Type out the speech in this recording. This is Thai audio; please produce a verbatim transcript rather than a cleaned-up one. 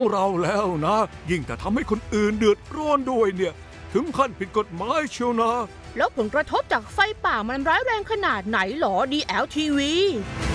เราแล้วนะ ยิ่งแต่ทำให้คนอื่นเดือดร้อนด้วยเนี่ยถึงขั้นผิดกฎหมายเชียวนะแล้วผลกระทบจากไฟป่ามันร้ายแรงขนาดไหนหรอ ดี แอล ที วี